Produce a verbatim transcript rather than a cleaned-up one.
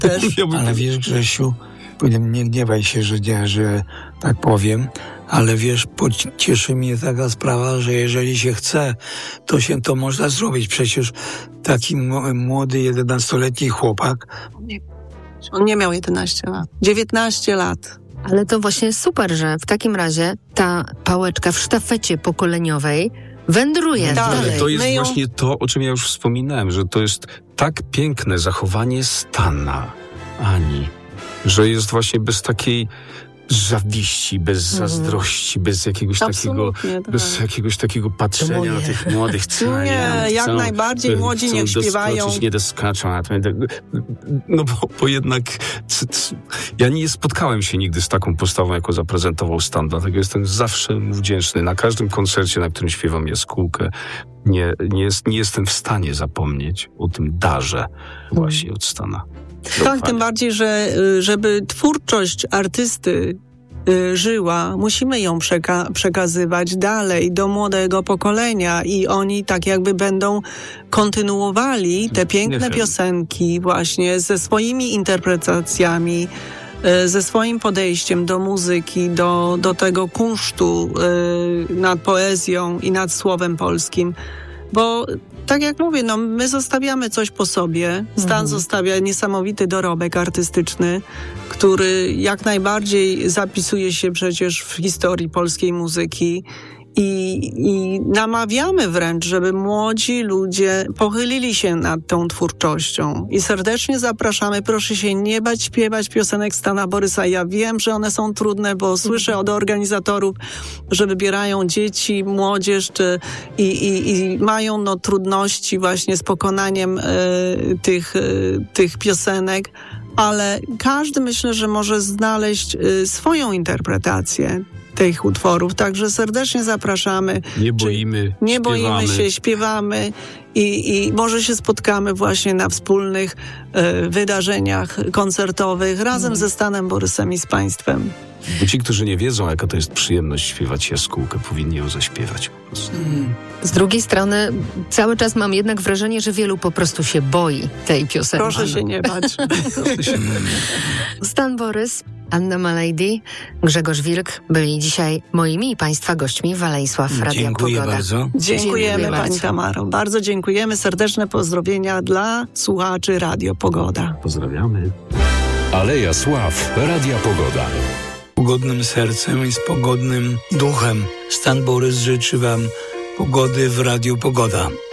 też. Ale wiesz, Grzesiu, nie gniewaj się, że, nie, że tak powiem, ale wiesz, cieszy mnie taka sprawa, że jeżeli się chce, to się to można zrobić. Przecież taki młody, jedenastoletni chłopak... On nie miał jedenaście lat. dziewiętnaście lat. Ale to właśnie super, że w takim razie ta pałeczka w sztafecie pokoleniowej wędruje Tak, dalej. Ale to jest My ją- właśnie to, o czym ja już wspominałem, że to jest tak piękne zachowanie Stana, Ani, że jest właśnie bez takiej zawiści, bez zazdrości, bez jakiegoś takiego, Absolutnie, tak. bez jakiegoś takiego patrzenia na tych młodych. Co Nie, oni jak chcą, najbardziej młodzi chcą niech śpiewają. doskoczyć, nie doskoczą. a to- No bo, bo jednak c, c, ja nie spotkałem się nigdy z taką postawą, jaką zaprezentował Stan, dlatego jestem zawsze mu wdzięczny. Na każdym koncercie, na którym śpiewam jaskółkę, nie, nie, jest, nie jestem w stanie zapomnieć o tym darze właśnie od Stana. Tak, tym bardziej, że y, żeby twórczość artysty y, żyła, musimy ją przeka- przekazywać dalej do młodego pokolenia i oni tak jakby będą kontynuowali te piękne wiem. piosenki właśnie ze swoimi interpretacjami, y, ze swoim podejściem do muzyki, do, do tego kunsztu y, nad poezją i nad słowem polskim. Bo tak jak mówię, no my zostawiamy coś po sobie. Stan Mhm. zostawia niesamowity dorobek artystyczny, który jak najbardziej zapisuje się przecież w historii polskiej muzyki. I, I namawiamy wręcz, żeby młodzi ludzie pochylili się nad tą twórczością. I serdecznie zapraszamy, proszę się nie bać śpiewać piosenek Stana Borysa. Ja wiem, że one są trudne, bo słyszę od organizatorów, że wybierają dzieci, młodzież czy, i, i, i mają no, trudności właśnie z pokonaniem y, tych, y, tych piosenek. Ale każdy myślę, że może znaleźć y, swoją interpretację tych utworów. Także serdecznie zapraszamy. Nie boimy, Nie boimy śpiewamy. się, śpiewamy i, i może się spotkamy właśnie na wspólnych e, wydarzeniach koncertowych razem ze Stanem Borysem i z Państwem. Bo ci, którzy nie wiedzą, jaka to jest przyjemność śpiewać jaskółkę, powinni ją zaśpiewać po prostu. Z drugiej strony cały czas mam jednak wrażenie, że wielu po prostu się boi tej piosenki. Proszę się nie bać. Stan Borys, Anna Malejdy, Grzegorz Wilk byli dzisiaj moimi i Państwa gośćmi w Waleńsław Radia Dziękuję Pogoda. bardzo. Dziękujemy Dziękuję Pani bardzo. Tamaro. Bardzo dziękujemy. Serdeczne pozdrowienia dla słuchaczy Radio Pogoda. Pozdrawiamy. Aleja Sław, Radia Pogoda. Pogodnym sercem i z pogodnym duchem Stan Borys życzy Wam pogody w Radiu Pogoda.